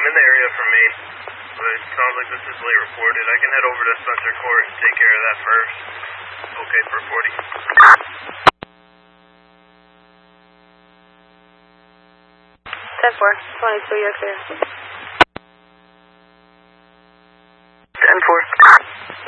I'm in the area from Maine, but it sounds like this is late reported. I can head over to Spencer Court and take care of that first. Okay, for 40. 10-4, 22, you're clear. 10-4.